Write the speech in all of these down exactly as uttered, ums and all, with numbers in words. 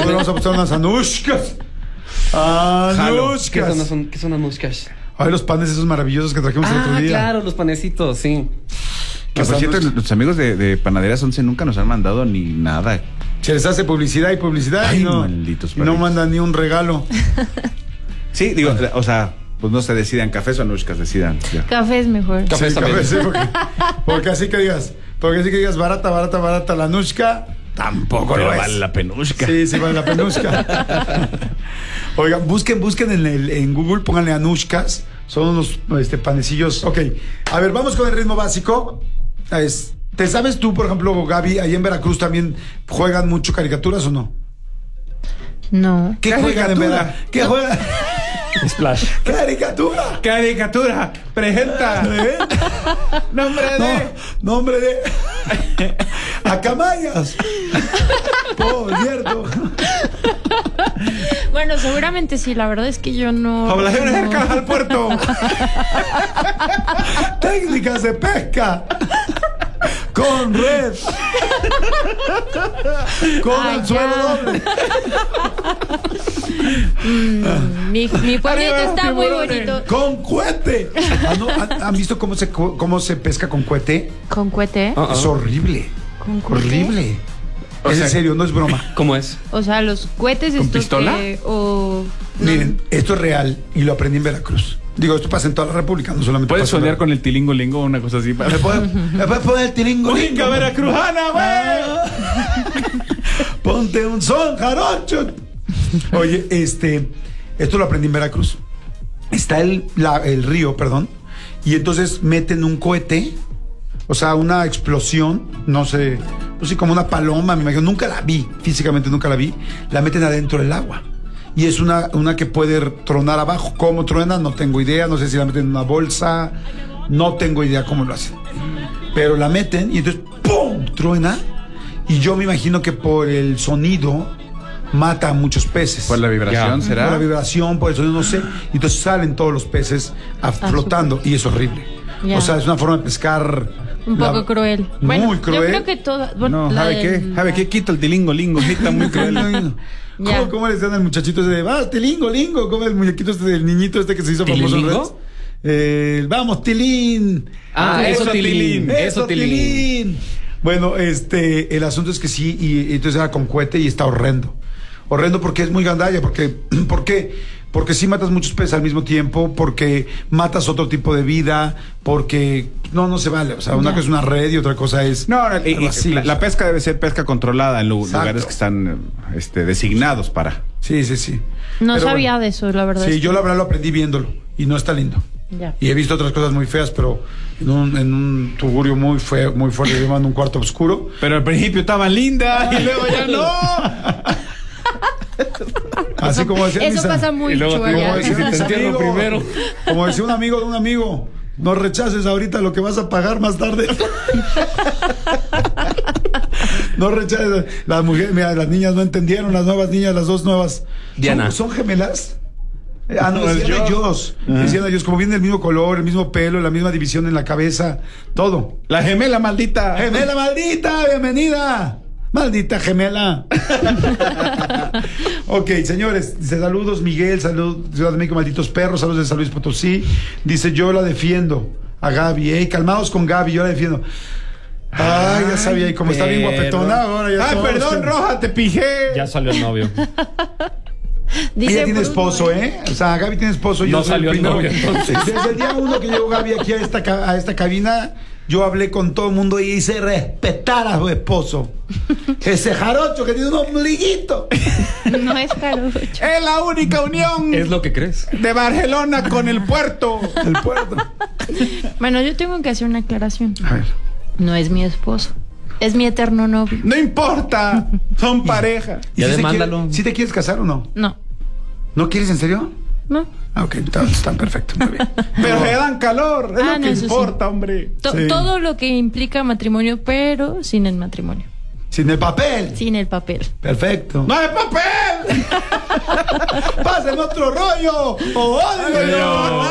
mejor vamos a apostar unas anushkas. Anushkas. ¿Qué son, son, ¿Qué son anushkas? Ay, los panes esos maravillosos que trajimos el otro Ah, día. claro, los panecitos, sí. Que por cierto, los amigos de, de Panaderías once nunca nos han mandado ni nada. Se les hace publicidad y publicidad. Ay, y no, malditos y no perritos. mandan ni un regalo. Sí, digo, o sea, pues no se decidan cafés o anushkas, decidan. Ya. Café es mejor. Café Sí, también. café, sí, porque, porque así que digas, porque así que digas barata, barata, barata la anushka, tampoco Pero lo es. vale la penushka. Sí, sí, vale la penushka. Oigan, busquen, busquen en, el, en Google, pónganle anushkas. Son unos este, panecillos. Ok, a ver, vamos con el ritmo básico. Es, ¿te sabes tú, por ejemplo, Gaby, ahí en Veracruz también juegan mucho caricaturas o no? No. ¿Qué juegan en Veracruz? ¿Qué juegan? Splash. ¡Caricatura! Caricatura, presenta. ¿Eh? Nombre No, nombre de Acamayas. Por cierto. Bueno, seguramente sí, la verdad es que yo no. Poblaciones no. cercanas al puerto. Técnicas de pesca. Con red. Con Ay, el suelo ya. doble. Mm, mi, mi pueblito Arriba los está muy tiburones. bonito. Con cohete. Ah, ¿no? ¿Han, han visto cómo se, cu- cómo se pesca con cohete? ¿Con cohete? Ah, ah. Es horrible. ¿Con cohete? Horrible. O Es sea- en serio, no es broma. ¿Cómo es? O sea, los cohetes ¿Con estos pistola? que- o no. Miren, esto es real y lo aprendí en Veracruz. Digo, esto pasa en toda la República, no solamente Puedes pasa en soñar Veracruz. con el tilingo lingo o una cosa así. ¿Me puedes, me puedes poner el tiringo? Única veracruzana, güey. Ponte un son, jarocho. Oye, este, esto lo aprendí en Veracruz. Está el, la- el río, perdón, y entonces meten un cohete, o sea, una explosión, no sé, pues sí, como una paloma, me imagino, nunca la vi, físicamente nunca la vi, la meten adentro del agua. Y es una, una que puede tronar abajo. ¿Cómo truena? No tengo idea, no sé si la meten en una bolsa, no tengo idea cómo lo hacen. Pero la meten y entonces ¡pum! Truena. Y yo me imagino que por el sonido mata a muchos peces. Por la vibración, Ya. ¿será? Por la vibración, por el sonido, no sé. Y entonces salen todos los peces a- flotando y es horrible. Ya. O sea, es una forma de pescar. Un poco la- cruel. Muy Bueno, cruel. Yo creo que toda. Bueno, No, la ¿sabe qué? del- ¿Sabe qué? Quita el tilingo lingo. Está muy cruel. Ya. ¿Cómo, ¿Cómo le decían al muchachito ese de, vas, tilingo, lingo? ¿Cómo el muñequito este del niñito este que se hizo famoso en ¿Tililingo? redes? Eh, vamos, tilín. Ah, Vamos, eso, tilín. Eso, tilín. Bueno, este, el asunto es que sí, y, y entonces era con cohete y está horrendo. Horrendo porque es muy gandalla, porque, ¿por qué? Porque sí matas muchos peces al mismo tiempo, porque matas otro tipo de vida, porque no, no se vale. O sea, una Ya. cosa es una red y otra cosa es. No, y- y algo así. la, la pesca debe ser pesca controlada en lu- Exacto. lugares que están este, designados para. Sí, sí, sí. No Pero sabía bueno. de eso, la verdad. Sí, es yo que- la verdad lo aprendí viéndolo y no está lindo. Ya. Y he visto otras cosas muy feas, pero en un, en un tugurio muy feo, muy fuerte, llamando un cuarto oscuro. Pero al principio estaba linda y luego ya no. Así como decía Eso Misa. pasa mucho Y luego te- allá. Como decía Si te mis entierro amigos, primero. como decía un amigo de un amigo, no rechaces ahorita lo que vas a pagar más tarde. No rechaces. Las mujeres, mira, las niñas no entendieron, las nuevas niñas, las dos nuevas. Diana. ¿Son, son gemelas? Ah, no, No, es decían yo. ellos. Decían ellos, como vienen del mismo color, el mismo pelo, la misma división en la cabeza, todo. La gemela maldita. ¡Gemela maldita! ¡Bienvenida! ¡Maldita gemela! Ok, señores, dice saludos Miguel, saludos Ciudad de México, malditos perros, saludos de San Luis Potosí. Dice yo la defiendo a Gaby, ey, calmados con Gaby, yo la defiendo. Ay, ya sabía, y como está bien pero- guapetona ahora ya Ay, todos- perdón, Roja, te pijé. Ya salió el novio. Dice Ella tiene Bruno, esposo, ¿eh? O sea, Gaby tiene esposo. Yo No soy salió el primero. novio, entonces. Desde el día uno que llegó Gaby aquí a esta, ca- a esta cabina, yo hablé con todo el mundo y hice respetar a su esposo. Ese jarocho que tiene un ombliguito. No es jarocho. Es la única unión Es lo que crees. de Barcelona con el puerto. El puerto. Bueno, yo tengo que hacer una aclaración. A ver. No es mi esposo. Es mi eterno novio. No importa, son pareja. ¿Y Ya si se demándalo. quiere- ¿Si te quieres casar o no? No. ¿No quieres en serio? No. Ah, ok, está, está perfecto, muy bien. Pero se dan calor, es Ah, lo no, que eso sí. importa, hombre. To- Sí. Todo lo que implica matrimonio, pero sin el matrimonio. Sin el papel. Sin el papel. Perfecto. ¡No hay papel! ¡Pasen otro rollo! ¡O odio yo!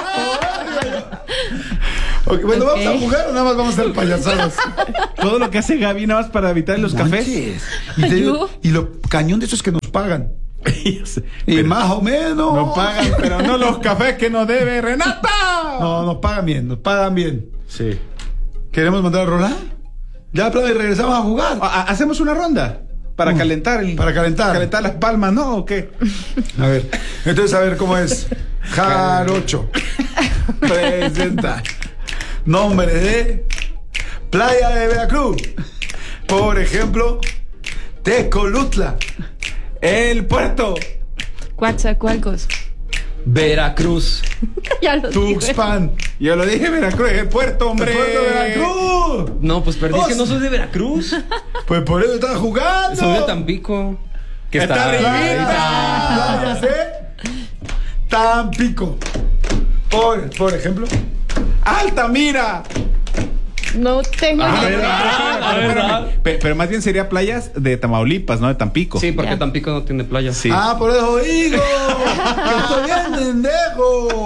Ok, bueno, ¿vamos a Ok. jugar o nada más vamos a hacer payasadas? Todo lo que hace Gaby nada más para evitar los cafés. Manches. Y, te digo, ¿Yo? y lo cañón de eso es que nos pagan. Ya sé. Y Pero más o menos. no pagan, pero no los cafés que nos debe Renata. No, nos pagan bien, nos pagan bien. Sí. ¿Queremos mandar a rolar? Ya, pero y regresamos a jugar. Ha- ha- Hacemos una ronda para Uh, calentar el, para calentar. calentar las palmas, ¿no? ¿O qué? A ver, entonces a ver cómo es. Jarocho. Presenta. Nombre de Playa de Veracruz. Por ejemplo, Tecolutla. El puerto. Coatzacoalcos. Veracruz. Ya lo dije. Tuxpan. Yo lo dije, Veracruz, el puerto, hombre. El puerto de Veracruz. No, pues perdí, es que Os- no soy de Veracruz. Pues por eso estás jugando. Soy de Tampico. Que Está está, arribita. Playas de Tampico. Por, por ejemplo. Altamira. No tengo Ah, ni idea. ¿verdad? Ah, ¿verdad? Pe- Pero más bien sería playas de Tamaulipas, no de Tampico. Sí, porque Ya. Tampico no tiene playa. Sí. Ah, por eso digo. Que estoy bien pendejo.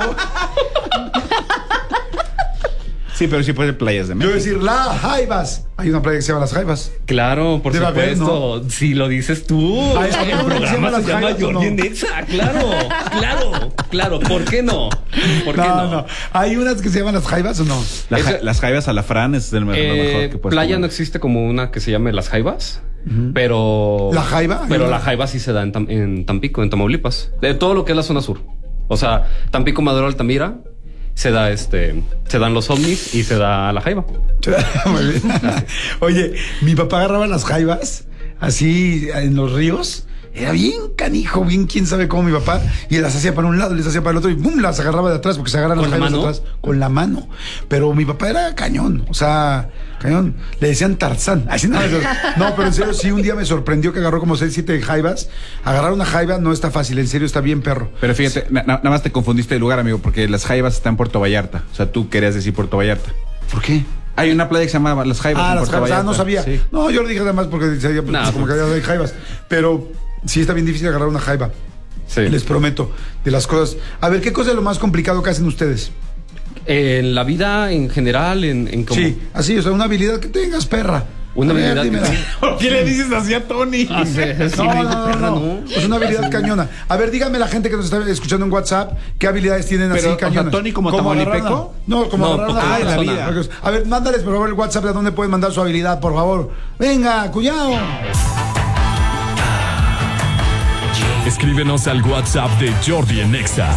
Sí, pero sí puede ser playas de Yo México. voy a decir Las Jaivas. Hay una playa que se llama Las Jaivas. Claro, por Debe haber, supuesto. Si lo dices tú. Ay, el ¿a poco se llama programa Las se llama Jaivas o Jordi no? en Exa. Claro, claro, claro. ¿Por qué no? ¿Por qué No, no? no. ¿Hay unas que se llaman Las Jaivas o no? La ja- Ese- las jaivas alafrán es el me- lo Eh, mejor que puedes playa comer. no existe como una que se llame Las Jaivas, pero... ¿La Jaiva? Pero Hay una- la Jaiva sí se da en, Tam- en Tampico, en Tamaulipas. De todo lo que es la zona sur. O sea, Tampico, Madero, Altamira, se da este... Se dan los ovnis y se da la Jaiva. Muy bien. Oye, mi papá agarraba las jaivas así en los ríos. Era bien canijo, bien quién sabe cómo mi papá. Y las hacía para un lado, les hacía para el otro y ¡bum! Las agarraba de atrás porque se agarran las ¿Con la jaivas de mano? atrás con la mano. Pero mi papá era cañón, o sea, cañón. Le decían Tarzán. Así no, no, pero en serio, sí, un día me sorprendió que agarró como seis, siete jaivas. Agarrar una jaiva no está fácil, en serio, está bien perro. Pero fíjate, na- na- nada más te confundiste de lugar, amigo, porque las jaivas están en Puerto Vallarta. O sea, tú querías decir Puerto Vallarta. ¿Por qué? Hay una playa que se llama Las Jaivas Ah, en las Puerto jaivas, ah, Vallarta. no sabía. Sí. No, yo lo dije además porque decía, pues, Nah, como que pues. había jaivas. Pero sí está bien difícil agarrar una jaiva. Sí. Les prometo, de las cosas. A ver, ¿qué cosa es lo más complicado que hacen ustedes? En la vida en general, en, en como... Sí, así, o sea, una habilidad que tengas, perra. Una A ver, habilidad que dímela. tenga. ¿Por qué le dices así a Tony? Ah, sí, sí, No, le no, digo, no, perra, no, ¿no? es una habilidad cañona. A ver, dígame la gente que nos está escuchando en WhatsApp, ¿qué habilidades tienen Pero, así o sea, cañonas? Tony como ¿Cómo tamaulipeco? agarrar una- No, como No, agarrar una porque ah, en la persona. vida. A ver, mándales por favor el WhatsApp de dónde pueden mandar su habilidad, por favor. Venga, cuñado. Escríbenos al WhatsApp de Jordi en Exa.